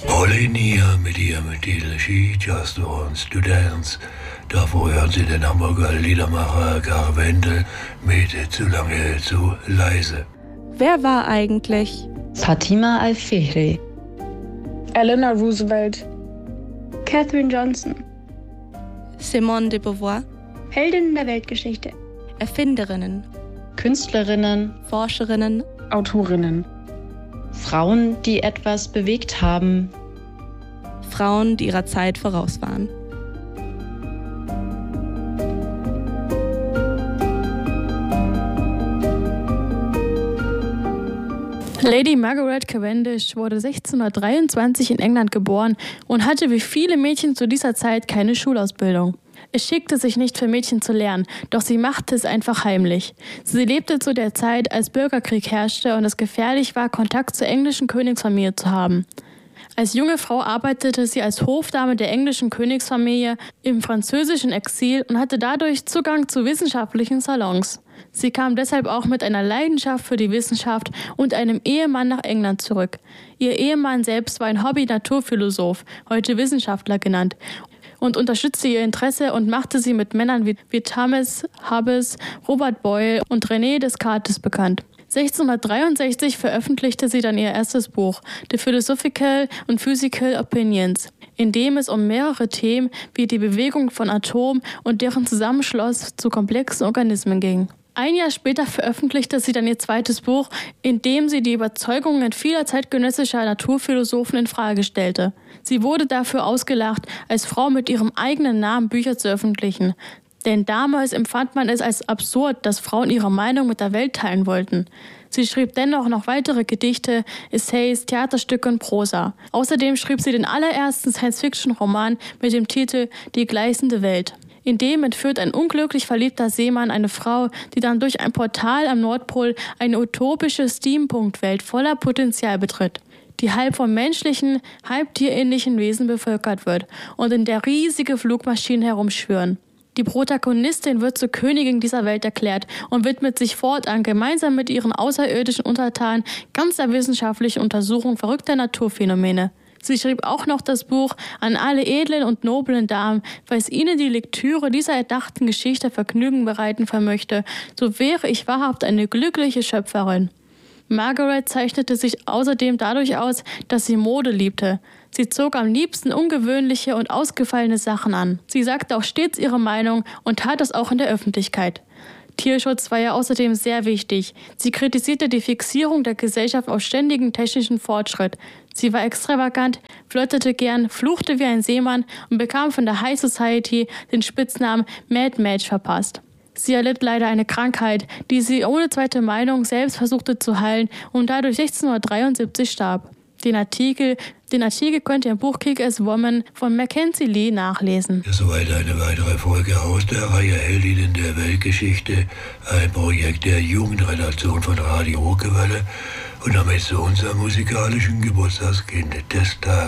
Pollinia mit ihrem Titel She Just Wants to Dance. Davor hören Sie den Hamburger Liedermacher Gar Wendel mit Zu lange, zu leise. Wer war eigentlich Fatima Al-Fihri, Eleanor Roosevelt, Katherine Johnson, Simone de Beauvoir? Heldinnen der Weltgeschichte, Erfinderinnen, Künstlerinnen, Forscherinnen, Autorinnen, Frauen, die etwas bewegt haben, Frauen, die ihrer Zeit voraus waren. Lady Margaret Cavendish wurde 1623 in England geboren und hatte wie viele Mädchen zu dieser Zeit keine Schulausbildung. Es schickte sich nicht für Mädchen zu lernen, doch sie machte es einfach heimlich. Sie lebte zu der Zeit, als Bürgerkrieg herrschte und es gefährlich war, Kontakt zur englischen Königsfamilie zu haben. Als junge Frau arbeitete sie als Hofdame der englischen Königsfamilie im französischen Exil und hatte dadurch Zugang zu wissenschaftlichen Salons. Sie kam deshalb auch mit einer Leidenschaft für die Wissenschaft und einem Ehemann nach England zurück. Ihr Ehemann selbst war ein Hobby-Naturphilosoph, heute Wissenschaftler genannt, und unterstützte ihr Interesse und machte sie mit Männern wie Thomas Hobbes, Robert Boyle und René Descartes bekannt. 1663 veröffentlichte sie dann ihr erstes Buch, The Philosophical and Physical Opinions, in dem es um mehrere Themen wie die Bewegung von Atomen und deren Zusammenschluss zu komplexen Organismen ging. Ein Jahr später veröffentlichte sie dann ihr zweites Buch, in dem sie die Überzeugungen vieler zeitgenössischer Naturphilosophen in Frage stellte. Sie wurde dafür ausgelacht, als Frau mit ihrem eigenen Namen Bücher zu veröffentlichen. Denn damals empfand man es als absurd, dass Frauen ihre Meinung mit der Welt teilen wollten. Sie schrieb dennoch noch weitere Gedichte, Essays, Theaterstücke und Prosa. Außerdem schrieb sie den allerersten Science-Fiction-Roman mit dem Titel Die gleißende Welt. In dem entführt ein unglücklich verliebter Seemann eine Frau, die dann durch ein Portal am Nordpol eine utopische Steampunk-Welt voller Potenzial betritt, die halb von menschlichen, halb tierähnlichen Wesen bevölkert wird und in der riesige Flugmaschinen herumschwirren. Die Protagonistin wird zur Königin dieser Welt erklärt und widmet sich fortan gemeinsam mit ihren außerirdischen Untertanen ganzer wissenschaftlicher Untersuchung verrückter Naturphänomene. Sie schrieb auch noch das Buch an alle edlen und noblen Damen, falls ihnen die Lektüre dieser erdachten Geschichte Vergnügen bereiten vermöchte, so wäre ich wahrhaft eine glückliche Schöpferin. Margaret zeichnete sich außerdem dadurch aus, dass sie Mode liebte. Sie zog am liebsten ungewöhnliche und ausgefallene Sachen an. Sie sagte auch stets ihre Meinung und tat das auch in der Öffentlichkeit. Tierschutz war ihr außerdem sehr wichtig. Sie kritisierte die Fixierung der Gesellschaft auf ständigen technischen Fortschritt. Sie war extravagant, flirtete gern, fluchte wie ein Seemann und bekam von der High Society den Spitznamen Mad Match verpasst. Sie erlitt leider eine Krankheit, die sie ohne zweite Meinung selbst versuchte zu heilen und dadurch 1673 starb. Den Artikel könnt ihr im Buch Kick-Ass Woman von Mackenzie Lee nachlesen. Soweit eine weitere Folge aus der Reihe Heldinnen der Weltgeschichte, ein Projekt der Jugendredaktion von Radio Ruckewelle und damit zu unserem musikalischen Geburtstagskind des Tages.